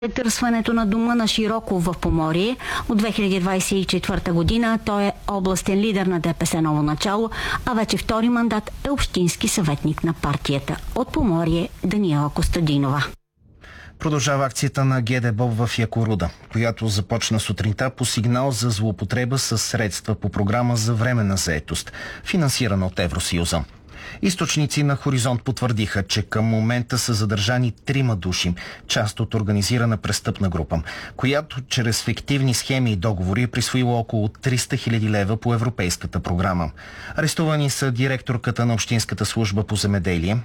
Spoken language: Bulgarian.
Търсването на дома на Широко в Поморие от 2024 година. Той е областен лидер на ДПС Ново начало, а вече втори мандат е общински съветник на партията. От Поморие Даниела Костадинова. Продължава акцията на ГДБОП в Якоруда, която започна сутринта по сигнал за злоупотреба с средства по програма за временна заетост, финансирана от Евросъюза. Източници на Хоризонт потвърдиха, че към момента са задържани 3 души, част от организирана престъпна група, която чрез фиктивни схеми и договори е присвоила около 300 000 лева по европейската програма. Арестувани са директорката на Общинската служба по земеделие,